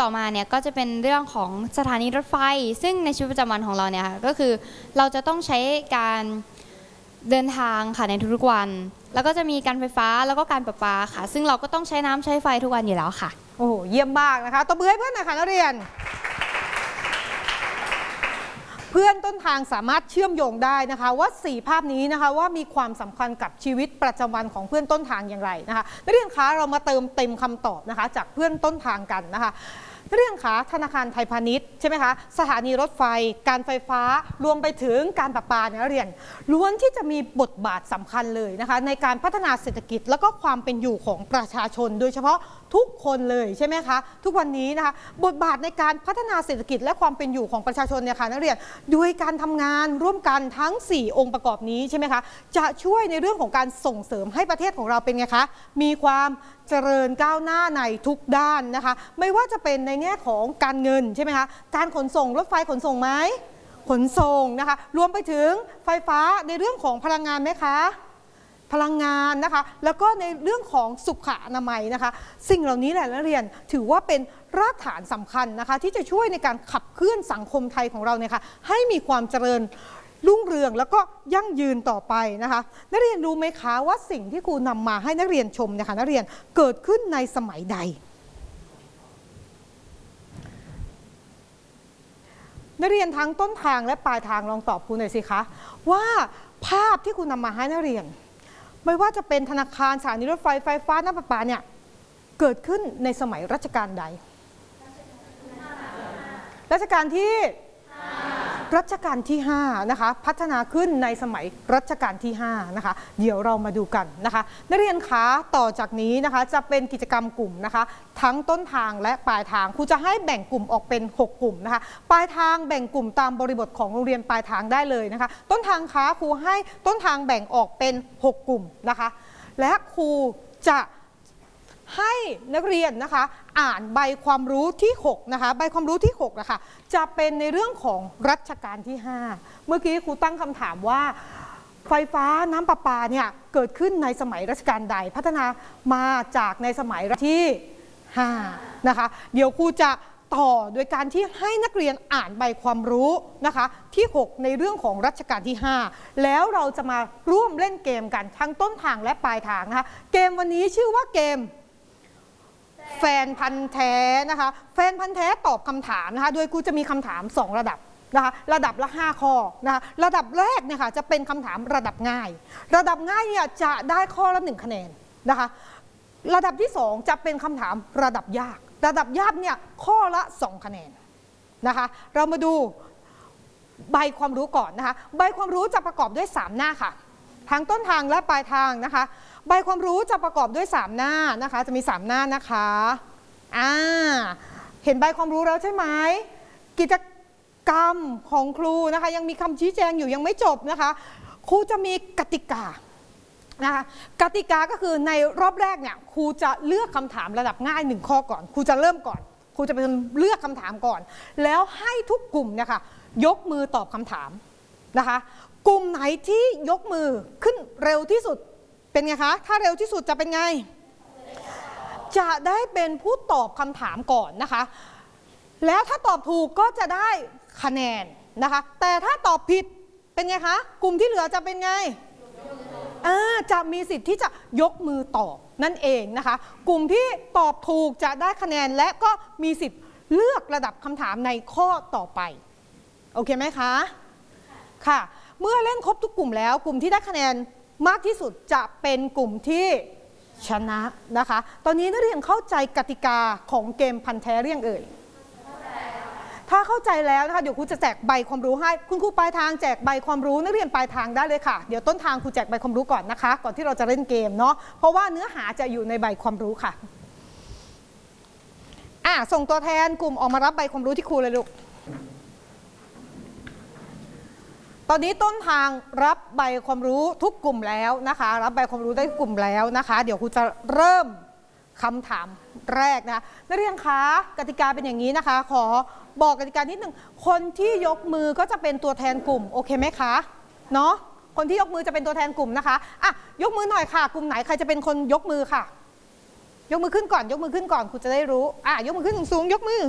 ต่อมาเนี่ยก็จะเป็นเรื่องของสถานีรถไฟซึ่งในชีวิตประจำวันของเราเนี่ยก็คือเราจะต้องใช้การเดินทางค่ะในทุกๆวันแล้วก็จะมีการไฟฟ้าแล้วก็การประปาค่ะซึ่งเราก็ต้องใช้น้ำใช้ไฟทุกวันอยู่แล้วค่ะโอ้โหเยี่ยมมากนะคะตบมือให้เพื่อนหน่อยค่ะนักเรียนเพื่อนต้นทางสามารถเชื่อมโยงได้นะคะว่า4ภาพนี้นะคะว่ามีความสำคัญกับชีวิตประจำวันของเพื่อนต้นทางอย่างไรนะคะนักเรียนคะเรามาเติมเต็มคำตอบนะคะจากเพื่อนต้นทางกันนะคะนักเรียนคะธนาคารไทยพาณิชย์ใช่ไหมคะสถานีรถไฟการไฟฟ้ารวมไปถึงการประปาเนี่ยนักเรียนล้วนที่จะมีบทบาทสำคัญเลยนะคะในการพัฒนาเศรษฐกิจแล้วก็ความเป็นอยู่ของประชาชนโดยเฉพาะทุกคนเลยใช่ไหมคะทุกวันนี้นะคะบทบาทในการพัฒนาเศรษฐกิจและความเป็นอยู่ของประชาชนเนี่ยค่ะนักเรียนด้วยการทำงานร่วมกันทั้ง4องค์ประกอบนี้ใช่ไหมคะจะช่วยในเรื่องของการส่งเสริมให้ประเทศของเราเป็นไงคะมีความเจริญก้าวหน้าในทุกด้านนะคะไม่ว่าจะเป็นในแง่ของการเงินใช่ไหมคะการขนส่งรถไฟขนส่งไหมขนส่งนะคะรวมไปถึงไฟฟ้าในเรื่องของพลังงานไหมคะพลังงานนะคะแล้วก็ในเรื่องของสุขอนามัยนะคะสิ่งเหล่านี้แหละนักเรียนถือว่าเป็นรากฐานสำคัญนะคะที่จะช่วยในการขับเคลื่อนสังคมไทยของเราเนี่ยค่ะให้มีความเจริญรุ่งเรืองแล้วก็ยั่งยืนต่อไปนะคะนักเรียนรู้ไหมคะว่าสิ่งที่ครูนำมาให้นักเรียนชมนะคะนักเรียนเกิดขึ้นในสมัยใดนักเรียนทั้งต้นทางและปลายทางลองตอบครูหน่อยสิคะว่าภาพที่ครูนำมาให้นักเรียนไม่ว่าจะเป็นธนาคารสถานีรถไฟไฟฟ้าน้ำประปาเนี่ยเกิดขึ้นในสมัยรัชกาลใดรัชกาลที่5นะคะพัฒนาขึ้นในสมัยรัชกาลที่5นะคะเดี๋ยวเรามาดูกันนะคะนักเรียนคะต่อจากนี้นะคะจะเป็นกิจกรรมกลุ่มนะคะทั้งต้นทางและปลายทางครูจะให้แบ่งกลุ่มออกเป็น6กลุ่มนะคะปลายทางแบ่งกลุ่มตามบริบทของโรงเรียนปลายทางได้เลยนะคะต้นทางคะครูให้ต้นทางแบ่งออกเป็น6กลุ่มนะคะและครูจะให้นักเรียนนะคะอ่านใบความรู้ที่6นะคะใบความรู้ที่6นะคะจะเป็นในเรื่องของรัชกาลที่5เมื่อกี้ครูตั้งคำถามว่าไฟฟ้าน้ำประปาเนี่ยเกิดขึ้นในสมัยรัชกาลใดพัฒนามาจากในสมัยรัชกาลที่5นะคะเดี๋ยวครูจะต่อโดยการที่ให้นักเรียนอ่านใบความรู้นะคะที่6ในเรื่องของรัชกาลที่5แล้วเราจะมาร่วมเล่นเกมกันทั้งต้นทางและปลายทางนะคะเกมวันนี้ชื่อว่าเกมแฟนพันธ์แท้นะคะแฟนพันธ์แท้ตอบคำถามนะคะโดยครูจะมีคำถาม2ระดับนะคะระดับละ5ข้อนะคะระดับแรกเนี่ยค่ะจะเป็นคำถามระดับง่ายระดับง่ายเนี่ยจะได้ข้อละ1คะแนนนะคะระดับที่2จะเป็นคำถามระดับยากระดับยากเนี่ยข้อละ2คะแนนนะคะเรามาดูใบความรู้ก่อนนะคะใบความรู้จะประกอบด้วย3หน้าค่ะทั้งต้นทางและปลายทางนะคะใบความรู้จะประกอบด้วย3หน้านะคะจะมี3หน้านะคะเห็นใบความรู้แล้วใช่ไหมกิจกรรมของครูนะคะยังมีคำชี้แจงอยู่ยังไม่จบนะคะครูจะมีกติกานะคะกติกาก็คือในรอบแรกเนี่ยครูจะเลือกคำถามระดับง่าย1ข้อก่อนครูจะเริ่มก่อนครูจะเป็นเลือกคำถามก่อนแล้วให้ทุกกลุ่มเนี่ยค่ะยกมือตอบคำถามนะคะกลุ่มไหนที่ยกมือขึ้นเร็วที่สุดเป็นไงคะถ้าเร็วที่สุดจะเป็นไงจะได้เป็นผู้ตอบคำถามก่อนนะคะแล้วถ้าตอบถูกก็จะได้คะแนนนะคะแต่ถ้าตอบผิดเป็นไงคะกลุ่มที่เหลือจะเป็นไงจะมีสิทธิ์ที่จะยกมือตอบนั่นเองนะคะกลุ่มที่ตอบถูกจะได้คะแนนและก็มีสิทธิ์เลือกระดับคำถามในข้อต่อไปโอเคไหมคะค่ะเมื่อเล่นครบทุกกลุ่มแล้วกลุ่มที่ได้คะแนนมากที่สุดจะเป็นกลุ่มที่ชนะนะคะตอนนี้นักเรียนเข้าใจกติกาของเกมพันธุ์แท้หรือยังเอ่ยถ้าเข้าใจแล้วนะคะเดี๋ยวครูจะแจกใบความรู้ให้คุณครูปลายทางแจกใบความรู้นักเรียนปลายทางได้เลยค่ะเดี๋ยวต้นทางครูแจกใบความรู้ก่อนนะคะก่อนที่เราจะเล่นเกมเนาะเพราะว่าเนื้อหาจะอยู่ในใบความรู้ค่ะส่งตัวแทนกลุ่มออกมารับใบความรู้ที่ครูเลยลูกตอนนี้ต้นทางรับใบความรู้ทุกกลุ่มแล้วนะคะรับใบความรู้ได้กลุ่มแล้วนะคะเดี๋ยวครูจะเริ่มคำถามแรกนะนักเรียนคะกติกาเป็นอย่างนี้นะคะขอบอกกติกานิดหนึ่งคนที่ยกมือก็จะเป็นตัวแทนกลุ่มโอเคไหมคะเนาะคนที่ยกมือจะเป็นตัวแทนกลุ่มนะคะยกมือหน่อยค่ะกลุ่มไหนใครจะเป็นคนยกมือค่ะยกมือขึ้นก่อนยกมือขึ้นก่อนครูจะได้รู้ยกมือขึ้นสูงๆยกมือ